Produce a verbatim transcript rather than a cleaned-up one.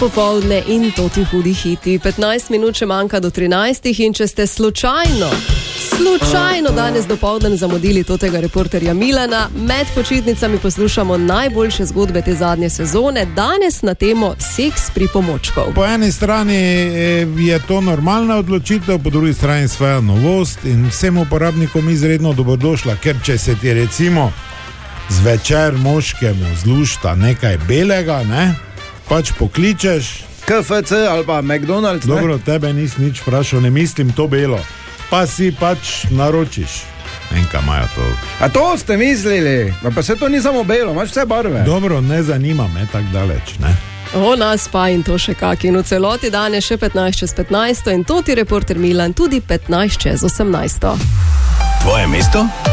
Popoldne in to ti hudi hiti. petnajst minut še manjka do trinajstih in če ste slučajno, slučajno danes dopoldan zamudili totega reporterja Milana, med počitnicami poslušamo najboljše zgodbe te zadnje sezone, danes na temo seks pripomočkov. Po eni strani je to normalna odločitev, po drugi strani svoja novost in vsem uporabnikom izredno dobrodošla, ker če se ti recimo zvečer moškemu zlušta nekaj belega, ne? Pač pokličeš K F C ali pa McDonald's. Dobro, ne? Tebe nis nič vprašal, ne mislim to belo. Pa si pač naročiš. Enka imajo to. A to ste mislili? Pa se to ni samo belo, imaš vse barve. Dobro, ne zanima me tako daleč, ne? O nas pa in to še kak. In v celoti danes še petnajst čez petnajst in to ti reporter Milan tudi petnajst čez osemnajst. Tvoje mesto?